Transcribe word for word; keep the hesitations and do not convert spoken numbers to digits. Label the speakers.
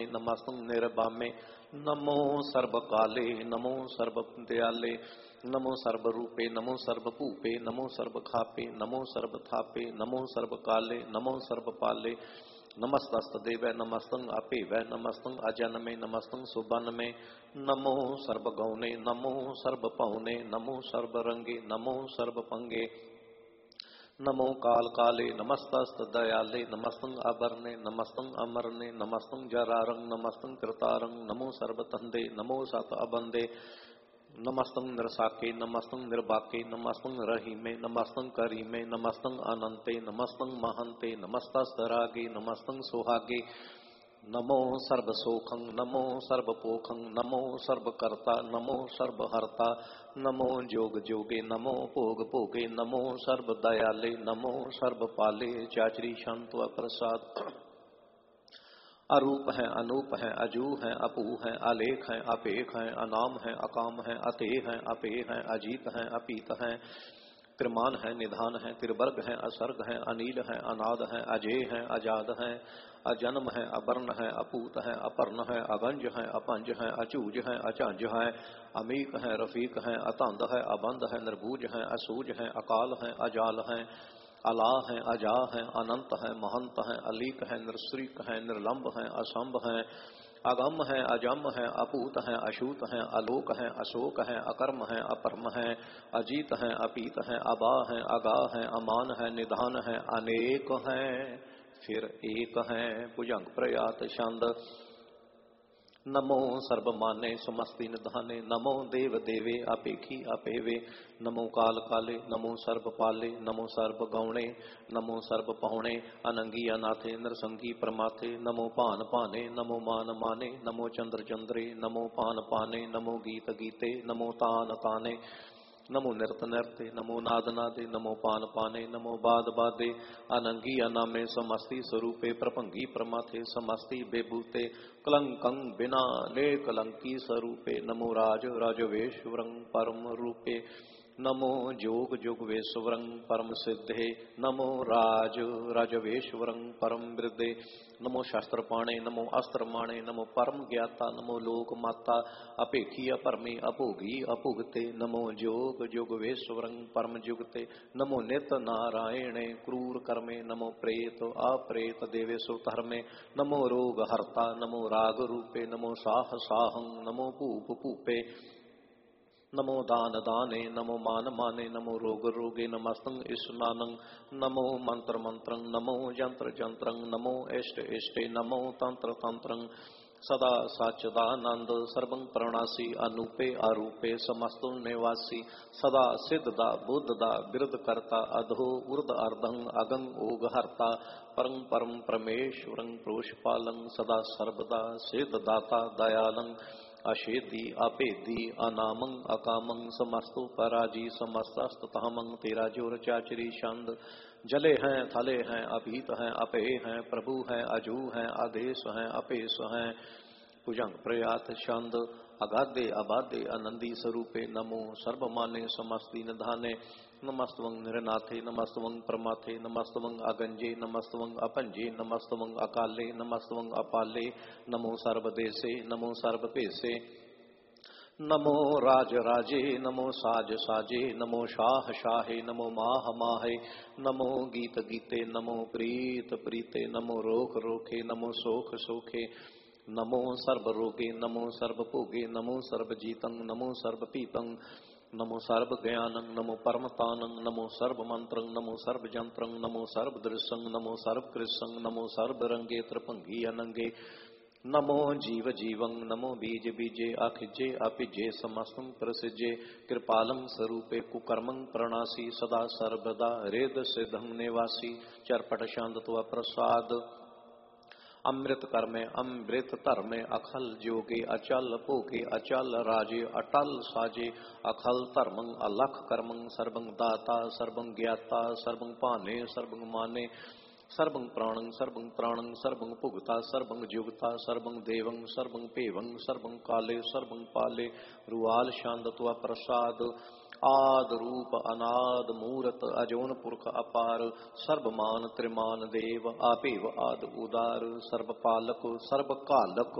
Speaker 1: नमस्तुं निर्बामे। नमो सर्व काले नमो सर्व दयाले। नमो सर्व रूपे नमो सर्व भूपे नमो सर्व खापे नमो सर्व थापे नमो सर्व काले नमो सर्व पाले। नमस्तस्तदेव नमस्तं अपेव नमस्तं अजन्मे नमस्तं सुबन्मे। नमो सर्वगौणे नमो सर्वपौने नमो सर्वरंगे नमो सर्वपंगे। नमो काल काले नमस्तस्त दयाले नमस्तं अबरने नमस्तं अमरने नमस्तं जरारंग नमस्तं कृतारंग। नमो सर्वतंदे नमो सत अबंदे। नमस्तं नरसाके नमस्तं निर्बाके नमस्तं रहीमे नमस्तं करीमे नमस्तं अनंते नमस्तं महंते नमस्तस्तरागे नमस्तं सुहागे। नमो सर्वसोखं नमो सर्वपोखं नमो सर्वकर्ता नमो सर्वहर्ता। नमो जोग जोगे नमो भोग भोगे नमो सर्वदयाले नमो सर्वपाले। चाचरी शांत व प्रसाद। अरूप है अनूप है अजू है अपू है आलेख है अपेख है अनाम है अकाम है अतेह है अपेह है अजीत है अपीत है। त्रिमान है निधान है त्रिवर्ग है असर्ग है अनील है अनाद है अजय है अजाद है। अजन्म है अवर्ण है अपूत है अपर्ण है अगंज है अपंज है अचूज है अचंज है। अमीक है रफीक है अतंद है अबंध है निर्बूज है असूज है अकाल है अजाल है। अला है अजा है अनंत है महंत है अलीक है निरश्रीक है निर्लंब है असंभ है। अगम है अजम है अपूत है अशूत है अलोक है अशोक है अकर्म है अपरम है। अजीत है अपीत है अबा है अगा है अमान है निधान है अनेक है फिर एक है। भुजंग प्रयात छंद। नमो सर्वमाने समस्ति निधाने नमो देव देवे अपेखी अपेवे। नमो काल काले नमो सर्वपाले नमो सर्वगौणे नमो सर्वपहुणे। अनंगी अनाथे नरसंगी प्रमाथे नमो पान पाने नमो मान माने नमो चंद्र चंद्रे नमो पान पाने नमो गीत गीते नमो तान ताने। नमो नृत नृत्य नमो नाद नादे नमो पान पाने नमो बाद बादे। अनंगी अनामे समस्ति स्वरूपे प्रभंगी प्रमाथे समस्ति बेबूते। कलंकं बिना ले कलंकी स्वरूपे नमो राज राजवेश्वरं परम रूपे। नमो जोग जोगवेश्वरं परम सिद्धे नमो राज राजवेश्वरं परम वृद्धे। नमो शास्त्र पाणे नमो अस्त्र माणे नमो परम ज्ञाता नमो लोक माता। अपेखी अपरमे अभोगी अभुगते नमो जोग जोगवेश्वरं परम जुगते। नमो नित नारायणे क्रूर कर्मे नमो प्रेत अप्रेत देवेशु धर्मे। नमो रोग हर्ता नमो राग रूपे नमो साह साहं नमो भूप भूपे। नमो दान दाने नमो मान माने नमो रोग रोगे नमस्तं ईश्वरानं। नमो मंत्र मंत्रं नमो यंत्र जंत्रं नमो इष्ट इष्टे नमो तंत्र तंत्रं। सदा सच्चिदानंद सर्वं प्रणासी अनूपे अरूपे समस्तु निवासी। सदा सिद्धदा बुद्धदा बिरद करता अधो ऊर्ध अर्धं अगं ओग हर्ता। परं परम परमेश्वरं प्रोषपालं सदा सर्वदा सिद्धदाता दयालं। अशेदी अपेदी अनामं अकामं समस्तु पराजी समस्तस्तमं। तेरा जोर चाचरी छंद। जले हैं थले हैं अभीत हैं अपेय हैं प्रभु हैं अजू हैं आदेश हैं अपेश हैं। भुजंग प्रयात छंद। अगाधे अबाधे आनंदी स्वरूपे नमो सर्वमाने समस्ति निधाने। नमस्तवं निरनाथे नमस्तवं प्रमाथे नमस्तवं अगंजे नमस्तवं अपंजे नमस्तवं अकाले नमस्तवं अपाले। नमो सर्वदेशे नमो सर्वपेशे। नमो राज राजे नमो साज साजे नमो शाह शाहे नमो माह माहे। नमो गीत गीते नमो प्रीत प्रीते नमो रोख रोखे नमो सोख सोखे। नमो सर्व रोगे नमो सर्व भोगे नमो सर्व जीतं नमो सर्व पीतं। नमो सर्व ज्ञानं नमो परमतानं नमो सर्व मंत्रं नमो सर्व जंत्रं नमो सर्व दृश्यं नमो सर्व कृष्णं नमो सर्व रंगे त्रिभंगी अनंगे। नमो जीव जीवं नमो बीज बीजे अखिजे अपिजे समस्तं प्रसिजे। कृपालं स्वरूपे कुकर्मं प्रणासी सदा सर्वदा हृद सिद्धं निवासी। चरपट शांतत्व प्रसाद। अमृत कर्मे अमृत धर्मे अखल जोगे अचल भोगे अचल राजे अटल साजे। अखल धर्मं अलख कर्मं सर्वं दाता सर्वं ज्ञाता सर्वं पाने सर्वं माने। सर्वं प्राणं सर्वं त्राणं सर्वं भुगता सर्वं जुगता सर्वं देवं सर्वं पेवं सर्वं काले सर्वं पाले। रुआल शांतत्व प्रसाद। आद रूप अनाद मूरत अजोन पुरख अपार। सर्वमान त्रिमान देव आपेव आद उदार। सर्वपालक सर्वकालक